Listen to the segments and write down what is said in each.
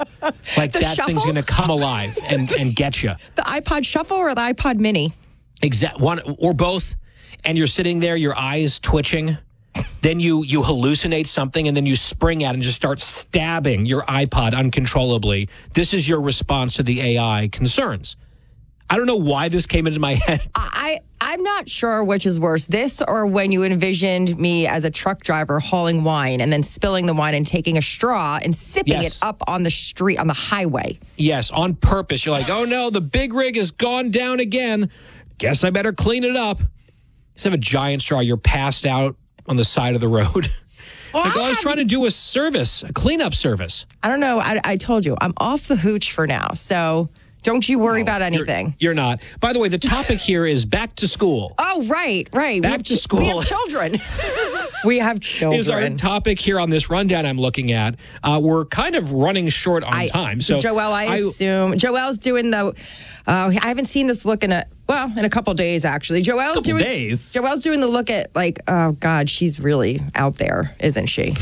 Like The that Shuffle? thing's going to come alive and get you. The iPod Shuffle or the iPod Mini? One or both. And you're sitting there, your eyes twitching. Then you hallucinate something, and then you spring at it and just start stabbing your iPod uncontrollably. This is your response to the AI concerns. I don't know why this came into my head. I'm not sure which is worse, this or when you envisioned me as a truck driver hauling wine and then spilling the wine and taking a straw and sipping it up on the street, on the highway. Yes, on purpose. You're like, oh no, the big rig has gone down again. Guess I better clean it up. Instead of a giant straw, you're passed out on the side of the road. Well, I was trying to do a cleanup service. I don't know. I told you, I'm off the hooch for now. So don't you worry about anything. You're not. By the way, the topic here is back to school. Oh, right. Back to school. We have children. We have children. Is our topic here on this rundown I'm looking at. We're kind of running short on time. So Joelle, I assume. Joelle's doing the... I haven't seen this look in a couple days, actually. Joelle's doing the look at, like, oh, God, she's really out there, isn't she?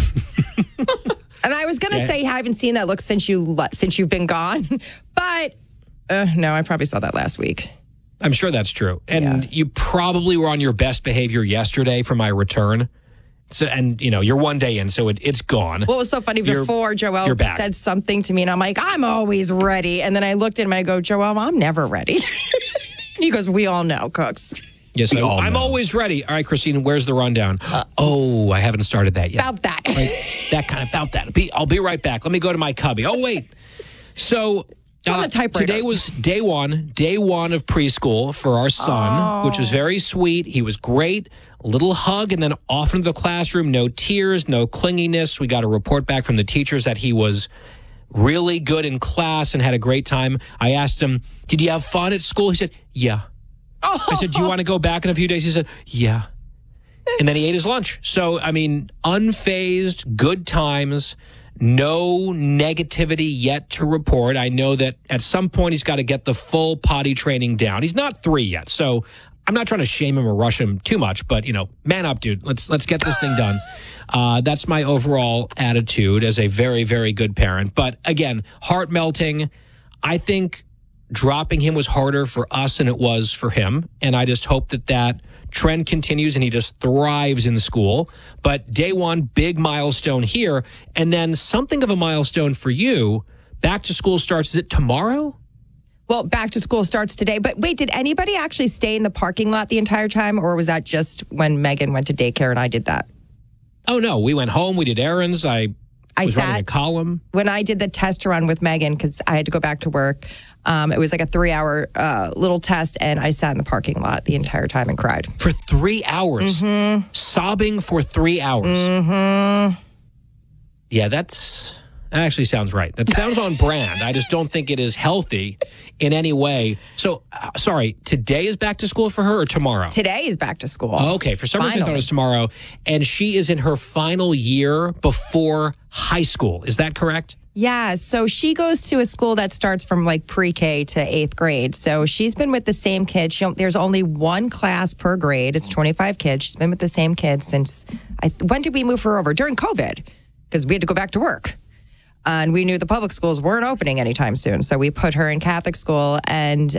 And I was going to say I haven't seen that look since you've been gone. But, no, I probably saw that last week. I'm sure that's true. And you probably were on your best behavior yesterday for my return. So, and, you're one day in, so it's gone. Well, it was so funny. Before Joelle said something to me, and I'm like, I'm always ready. And then I looked at him and I go, Joelle, I'm never ready. And he goes, we all know, Cooks. Yes, I'm always ready. All right, Christine, where's the rundown? I haven't started that yet. About that. Right, about that. I'll be right back. Let me go to my cubby. Oh, wait. So... today was day one of preschool for our son, which was very sweet. He was great. A little hug and then off into the classroom. No tears, no clinginess. We got a report back from the teachers that he was really good in class and had a great time. I asked him, did you have fun at school? He said, yeah. I said, do you want to go back in a few days? He said, yeah. And then he ate his lunch. So, unfazed, good times. No negativity yet to report. I know that at some point he's got to get the full potty training down. He's not 3 yet, so I'm not trying to shame him or rush him too much, but, man up, dude. Let's get this thing done. That's my overall attitude as a very, very good parent. But again, heart melting. I think dropping him was harder for us than it was for him, and I just hope that trend continues and he just thrives in school. But day one, big milestone here. And then something of a milestone for you. Back to school starts, is it tomorrow? Well, back to school starts today. But wait, did anybody actually stay in the parking lot the entire time? Or was that just when Megan went to daycare and I did that? Oh, no. We went home. We did errands. I was running a column. When I did the test run with Megan, because I had to go back to work, it was like a 3-hour little test, and I sat in the parking lot the entire time and cried. For 3 hours? Mm-hmm. Sobbing for 3 hours? Mm-hmm. Yeah, that actually sounds right. That sounds on brand. I just don't think it is healthy in any way. So, sorry, today is back to school for her or tomorrow? Today is back to school. Okay, for some reason I thought it was tomorrow. And she is in her final year before high school. Is that correct? Yeah, so she goes to a school that starts from like pre-K to 8th grade. So she's been with the same kids. There's only one class per grade. It's 25 kids. She's been with the same kids since, when did we move her over? During COVID, because we had to go back to work. And we knew the public schools weren't opening anytime soon. So we put her in Catholic school. And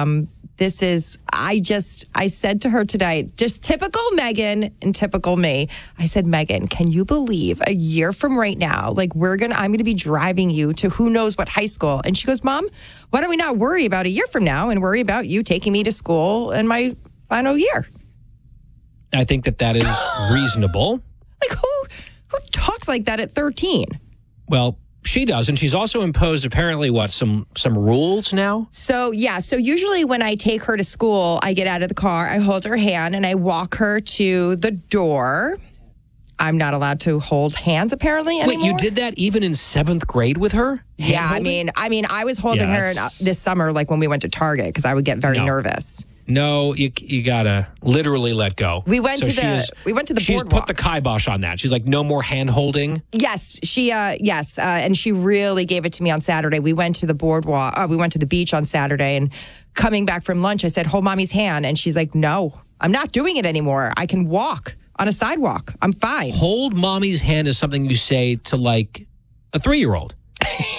I said to her today, just typical Megan and typical me. I said, Megan, can you believe a year from right now, like I'm going to be driving you to who knows what high school? And she goes, Mom, why don't we not worry about a year from now and worry about you taking me to school in my final year? I think that is reasonable. Like who talks like that at 13? Well, she does, and she's also imposed apparently some rules now. So usually when I take her to school, I get out of the car, I hold her hand, and I walk her to the door. I'm not allowed to hold hands apparently anymore. Wait, you did that even in 7th grade with her? Yeah, I mean, I was holding her this summer, like when we went to Target, because I would get very nervous. No, you gotta literally let go. We went to the boardwalk. She's put the kibosh on that. She's like, no more hand holding. Yes, and she really gave it to me on Saturday. We went to the boardwalk. We went to the beach on Saturday, and coming back from lunch, I said, "Hold mommy's hand," and she's like, "No, I'm not doing it anymore. I can walk on a sidewalk. I'm fine." Hold mommy's hand is something you say to like a 3-year-old.